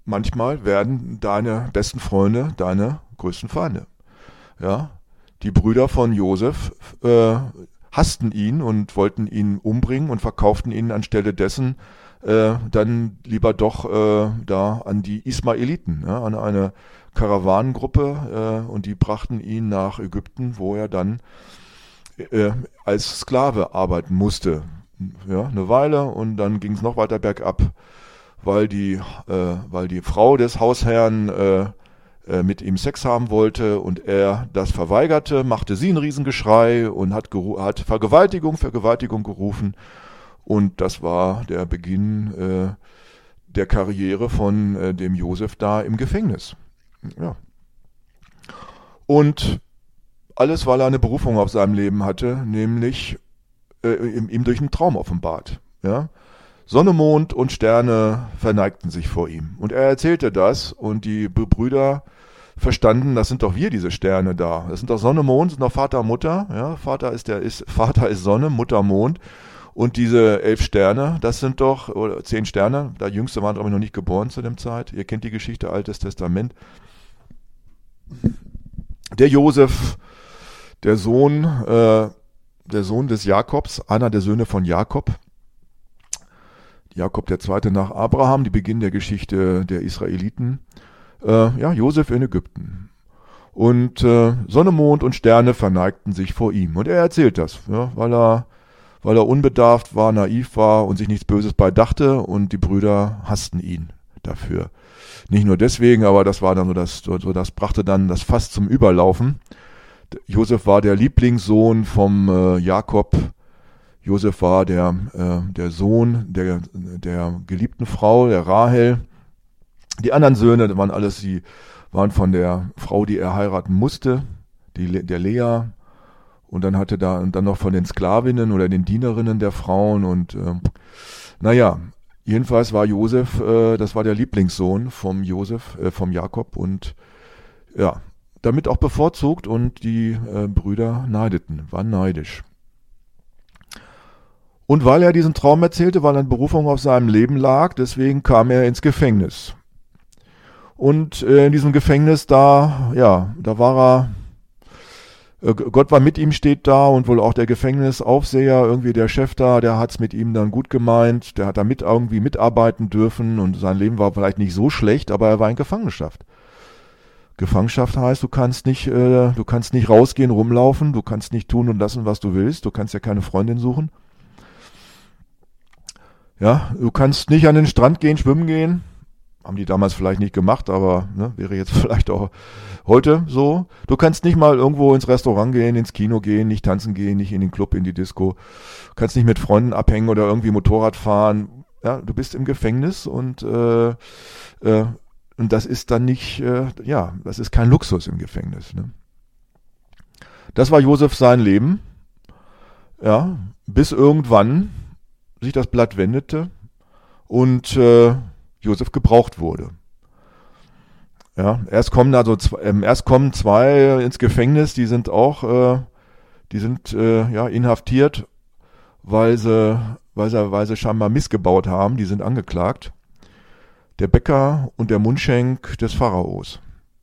manchmal werden deine besten Freunde deine größten Feinde. Ja, die Brüder von Josef hassten ihn und wollten ihn umbringen und verkauften ihn anstelle dessen dann lieber doch da an die Ismaeliten, ja, an eine Karawanengruppe, und die brachten ihn nach Ägypten, wo er dann als Sklave arbeiten musste. Ja, eine Weile, und dann ging es noch weiter bergab, weil die Frau des Hausherrn mit ihm Sex haben wollte und er das verweigerte, machte sie ein Riesengeschrei und hat Vergewaltigung gerufen, und das war der Beginn der Karriere von dem Josef da im Gefängnis. Ja. Und alles, weil er eine Berufung auf seinem Leben hatte, nämlich ihm durch einen Traum offenbart. Ja? Sonne, Mond und Sterne verneigten sich vor ihm. Und er erzählte das, und die Brüder verstanden, das sind doch wir, diese Sterne da. Das sind doch Sonne, Mond, sind doch Vater, Mutter. Ja? Vater ist Sonne, Mutter Mond. Und diese 11 Sterne, das sind doch, oder 10 Sterne, der Jüngste war, glaube ich, noch nicht geboren zu dem Zeit. Ihr kennt die Geschichte, Altes Testament. Der Josef, der Sohn des Jakobs, einer der Söhne von Jakob. Jakob der Zweite nach Abraham, die Beginn der Geschichte der Israeliten. Josef in Ägypten. Und Sonne, Mond und Sterne verneigten sich vor ihm. Und er erzählt das, ja, weil er unbedarft war, naiv war und sich nichts Böses bei dachte, und die Brüder hassten ihn dafür. Nicht nur deswegen, aber das war dann das brachte dann das Fass zum Überlaufen. Josef war der Lieblingssohn vom Jakob. Josef war der Sohn der geliebten Frau, der Rahel. Die anderen Söhne waren von der Frau, die er heiraten musste, der Lea. Und dann dann noch von den Sklavinnen oder den Dienerinnen der Frauen. Und jedenfalls war Josef, das war der Lieblingssohn vom Jakob, und ja, damit auch bevorzugt, und die Brüder waren neidisch. Und weil er diesen Traum erzählte, weil eine Berufung auf seinem Leben lag, deswegen kam er ins Gefängnis. Und in diesem Gefängnis da war er, Gott war mit ihm, steht da, und wohl auch der Gefängnisaufseher, irgendwie der Chef da, der hat's mit ihm dann gut gemeint, der hat da irgendwie mitarbeiten dürfen, und sein Leben war vielleicht nicht so schlecht, aber er war in Gefangenschaft. Gefangenschaft heißt, du kannst nicht rausgehen, rumlaufen, du kannst nicht tun und lassen, was du willst, du kannst ja keine Freundin suchen. Ja, du kannst nicht an den Strand gehen, schwimmen gehen. Haben die damals vielleicht nicht gemacht, aber wäre jetzt vielleicht auch heute so. Du kannst nicht mal irgendwo ins Restaurant gehen, ins Kino gehen, nicht tanzen gehen, nicht in den Club, in die Disco. Du kannst nicht mit Freunden abhängen oder irgendwie Motorrad fahren. Ja, du bist im Gefängnis, und das ist dann nicht, das ist kein Luxus im Gefängnis. Ne? Das war Josef sein Leben. Ja, bis irgendwann sich das Blatt wendete und Josef gebraucht wurde. Ja, erst kommen zwei ins Gefängnis, die sind inhaftiert, weil sie scheinbar missgebaut haben, die sind angeklagt. Der Bäcker und der Mundschenk des Pharaos.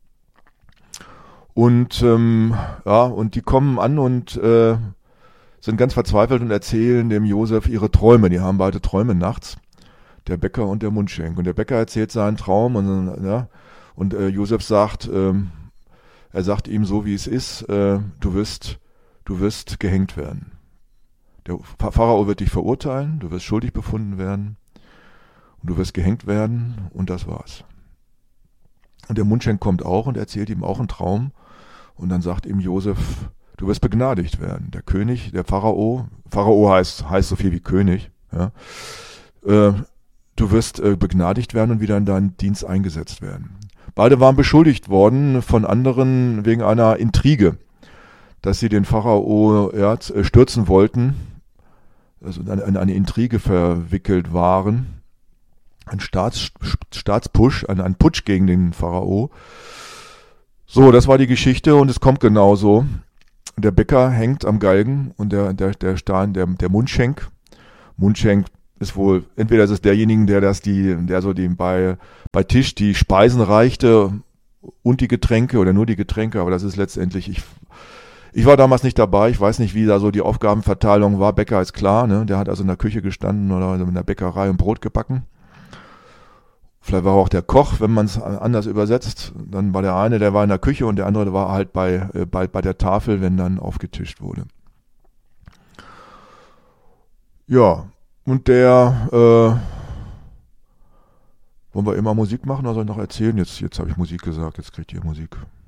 Und die kommen an und sind ganz verzweifelt und erzählen dem Josef ihre Träume. Die haben beide Träume nachts. Der Bäcker und der Mundschenk. Und der Bäcker erzählt seinen Traum, und Josef sagt ihm so, wie es ist, du wirst gehängt werden. Der Pharao wird dich verurteilen, du wirst schuldig befunden werden, und du wirst gehängt werden, und das war's. Und der Mundschenk kommt auch und erzählt ihm auch einen Traum, und dann sagt ihm Josef, du wirst begnadigt werden. Der König, der Pharao heißt so viel wie König, ja, du wirst begnadigt werden und wieder in deinen Dienst eingesetzt werden. Beide waren beschuldigt worden von anderen wegen einer Intrige, dass sie den Pharao stürzen wollten, also in eine Intrige verwickelt waren, ein Staatspush, ein Putsch gegen den Pharao. So, das war die Geschichte, und es kommt genauso. Der Bäcker hängt am Galgen, und der Mundschenk ist wohl, entweder ist es derjenige, der so bei Tisch die Speisen reichte und die Getränke oder nur die Getränke, aber das ist letztendlich, ich war damals nicht dabei, ich weiß nicht, wie da so die Aufgabenverteilung war. Bäcker ist klar, ne? Der hat also in der Küche gestanden oder in der Bäckerei und Brot gebacken. Vielleicht war auch der Koch, wenn man es anders übersetzt. Dann war der eine, der war in der Küche und der andere der war halt bei der Tafel, wenn dann aufgetischt wurde. Ja, und wollen wir immer Musik machen oder soll ich noch erzählen? Jetzt habe ich Musik gesagt, jetzt kriegt ihr Musik.